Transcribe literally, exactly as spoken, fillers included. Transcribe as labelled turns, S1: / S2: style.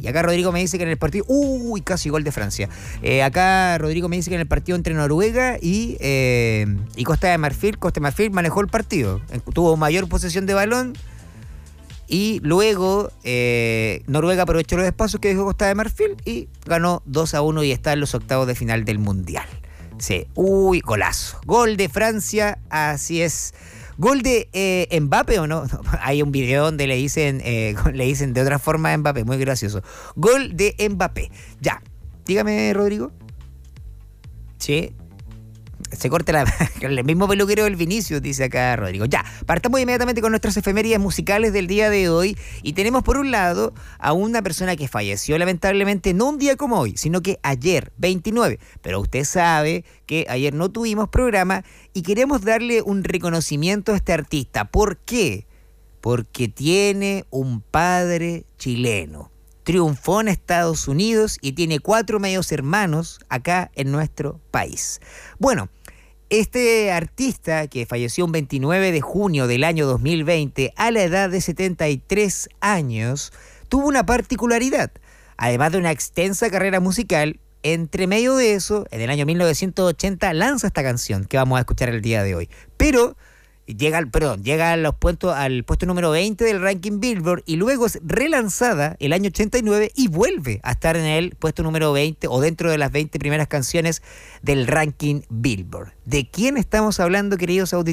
S1: Y acá Rodrigo me dice que en el partido... Uy, casi gol de Francia. Eh, acá Rodrigo me dice que en el partido entre Noruega y, eh, y Costa de Marfil, Costa de Marfil manejó el partido. Tuvo mayor posesión de balón y luego eh, Noruega aprovechó los espacios que dejó Costa de Marfil y ganó dos a uno y está en los octavos de final del Mundial. Sí, uy, golazo. Gol de Francia, así es. ¿Gol de eh, Mbappé o no? No? Hay un video donde le dicen eh, le dicen de otra forma a Mbappé, muy gracioso. Gol de Mbappé. Ya, dígame, Rodrigo. Sí. Se corta la, el mismo peluquero del Vinicius, dice acá Rodrigo. Ya, partamos inmediatamente con nuestras efemérides musicales del día de hoy. Y tenemos por un lado a una persona que falleció lamentablemente no un día como hoy, sino que ayer, veintinueve. Pero usted sabe que ayer no tuvimos programa y queremos darle un reconocimiento a este artista. ¿Por qué? Porque tiene un padre chileno. Triunfó en Estados Unidos y tiene cuatro medios hermanos acá en nuestro país. Bueno, este artista que falleció un veintinueve de junio del año dos mil veinte a la edad de setenta y tres años, tuvo una particularidad. Además de una extensa carrera musical, entre medio de eso, en el año mil novecientos ochenta lanza esta canción que vamos a escuchar el día de hoy. Pero... Llega al, perdón, llega a los puestos, al puesto número veinte del ranking Billboard y luego es relanzada el año ochenta y nueve y vuelve a estar en el puesto número veinte o dentro de las veinte primeras canciones del ranking Billboard. ¿De quién estamos hablando, queridos auditores?